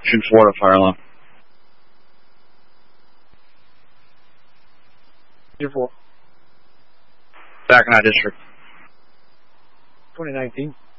June Florida, fire alarm. June 4. Saginaw District. 2019.